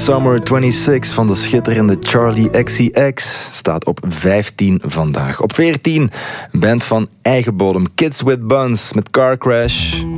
Summer 26 van de schitterende Charlie XCX staat op 15 vandaag. Op 14, een band van eigen bodem, Kids with Buns met Car Crash.